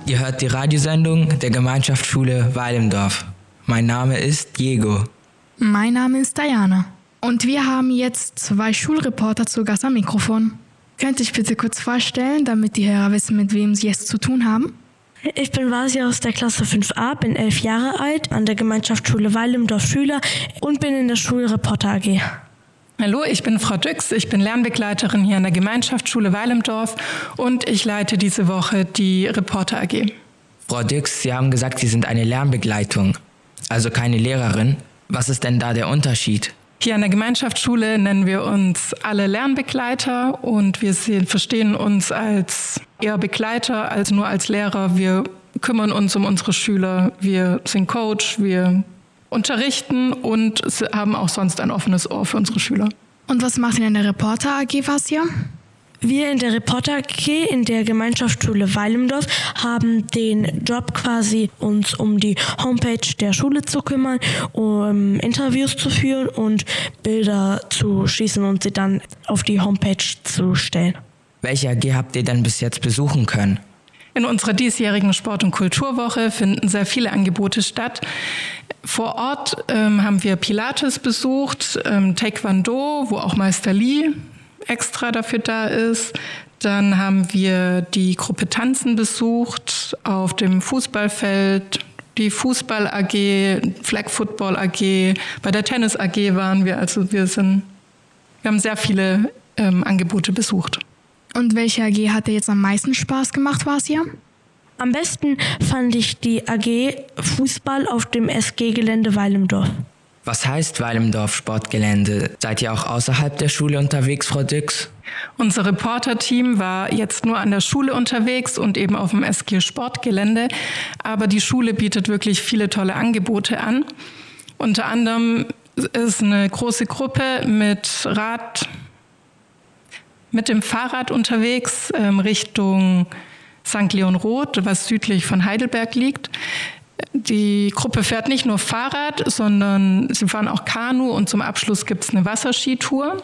Ihr hört die Radiosendung der Gemeinschaftsschule Weil im Dorf. Mein Name ist Diego. Mein Name ist Diana. Und wir haben jetzt 2 Schulreporter zu Gast am Mikrofon. Könnt ihr euch bitte kurz vorstellen, damit die Hörer wissen, mit wem sie es zu tun haben? Ich bin Vasia aus der Klasse 5a, bin 11 Jahre alt, an der Gemeinschaftsschule Weil im Dorf Schüler und bin in der Schulreporter AG. Hallo, ich bin Frau Düx, ich bin Lernbegleiterin hier an der Gemeinschaftsschule Weil im Dorf und ich leite diese Woche die Reporter AG. Frau Düx, Sie haben gesagt, Sie sind eine Lernbegleitung, also keine Lehrerin. Was ist denn da der Unterschied? Hier an der Gemeinschaftsschule nennen wir uns alle Lernbegleiter und wir verstehen uns als eher Begleiter als nur als Lehrer. Wir kümmern uns um unsere Schüler, wir sind Coach, wir unterrichten und haben auch sonst ein offenes Ohr für unsere Schüler. Und was macht ihr in der Reporter AG, Vasia? Wir in der Reporter AG in der Gemeinschaftsschule Weil im Dorf haben den Job quasi, uns um die Homepage der Schule zu kümmern, um Interviews zu führen und Bilder zu schießen und sie dann auf die Homepage zu stellen. Welche AG habt ihr denn bis jetzt besuchen können? In unserer diesjährigen Sport- und Kulturwoche finden sehr viele Angebote statt. Vor Ort haben wir Pilates besucht, Taekwondo, wo auch Meister Lee extra dafür da ist. Dann haben wir die Gruppe Tanzen besucht auf dem Fußballfeld, die Fußball AG, Flag Football AG, bei der Tennis AG waren wir. Also wir haben sehr viele Angebote besucht. Und welche AG hat dir jetzt am meisten Spaß gemacht, Vasia? Am besten fand ich die AG Fußball auf dem SG-Gelände Weil im Dorf. Was heißt Weil im Dorf Sportgelände? Seid ihr auch außerhalb der Schule unterwegs, Frau Düx? Unser Reporter-Team war jetzt nur an der Schule unterwegs und eben auf dem SG Sportgelände. Aber die Schule bietet wirklich viele tolle Angebote an. Unter anderem ist eine große Gruppe mit dem Fahrrad unterwegs Richtung St. Leon Roth, was südlich von Heidelberg liegt. Die Gruppe fährt nicht nur Fahrrad, sondern sie fahren auch Kanu und zum Abschluss gibt es eine Wasserskitour.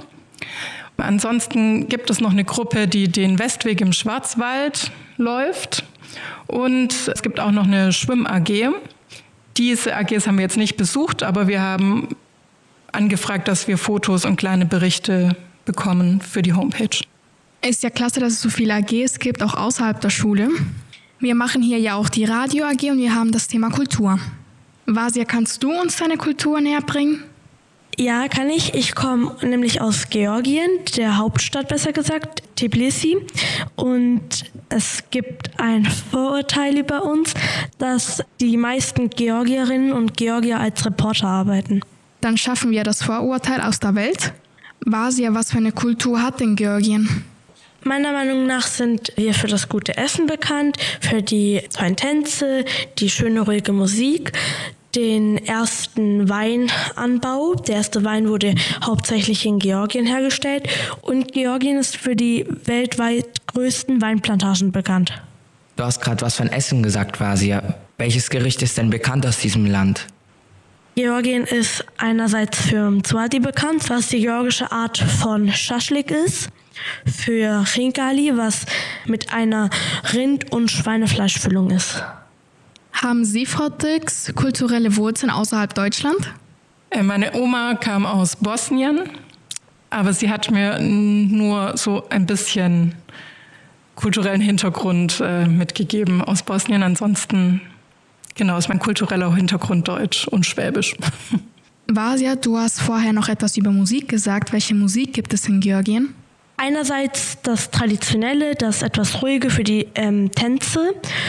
Ansonsten gibt es noch eine Gruppe, die den Westweg im Schwarzwald läuft und es gibt auch noch eine Schwimm-AG. Diese AGs haben wir jetzt nicht besucht, aber wir haben angefragt, dass wir Fotos und kleine Berichte bekommen für die Homepage. Ist ja klasse, dass es so viele AGs gibt, auch außerhalb der Schule. Wir machen hier ja auch die Radio AG und wir haben das Thema Kultur. Vasia, kannst du uns deine Kultur näher bringen? Ja, kann ich. Ich komme nämlich aus Georgien, der Hauptstadt besser gesagt, Tbilisi. Und es gibt ein Vorurteil über uns, dass die meisten Georgierinnen und Georgier als Reporter arbeiten. Dann schaffen wir das Vorurteil aus der Welt. Vasia, was für eine Kultur hat denn Georgien? Meiner Meinung nach sind wir für das gute Essen bekannt, für die tollen Tänze, die schöne, ruhige Musik, den ersten Weinanbau. Der erste Wein wurde hauptsächlich in Georgien hergestellt und Georgien ist für die weltweit größten Weinplantagen bekannt. Du hast gerade was von Essen gesagt, Vasia. Welches Gericht ist denn bekannt aus diesem Land? Georgien ist einerseits für Mzwadi bekannt, was die georgische Art von Schaschlik ist. Für Khinkali, was mit einer Rind- und Schweinefleischfüllung ist. Haben Sie, Frau Düx, kulturelle Wurzeln außerhalb Deutschland? Meine Oma kam aus Bosnien, aber sie hat mir nur so ein bisschen kulturellen Hintergrund mitgegeben aus Bosnien. Ansonsten, genau, ist mein kultureller Hintergrund Deutsch und Schwäbisch. Vasia, du hast vorher noch etwas über Musik gesagt. Welche Musik gibt es in Georgien? Einerseits das Traditionelle, das etwas Ruhige für die Tänze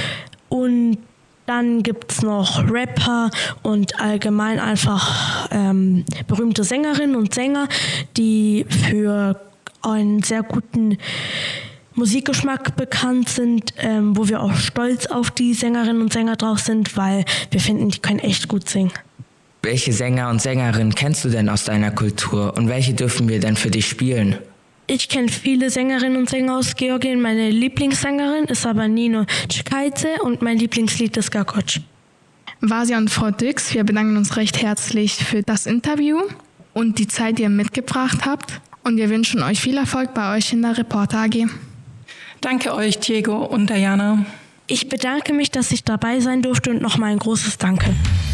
und dann gibt es noch Rapper und allgemein einfach berühmte Sängerinnen und Sänger, die für einen sehr guten Musikgeschmack bekannt sind, wo wir auch stolz auf die Sängerinnen und Sänger drauf sind, weil wir finden, die können echt gut singen. Welche Sänger und Sängerinnen kennst du denn aus deiner Kultur und welche dürfen wir denn für dich spielen? Ich kenne viele Sängerinnen und Sänger aus Georgien. Meine Lieblingssängerin ist aber Nino Chikadze und mein Lieblingslied ist Gakoc. Vasia und Frau Düx, wir bedanken uns recht herzlich für das Interview und die Zeit, die ihr mitgebracht habt. Und wir wünschen euch viel Erfolg bei euch in der Reporter AG. Danke euch, Diego und Diana. Ich bedanke mich, dass ich dabei sein durfte und nochmal ein großes Danke.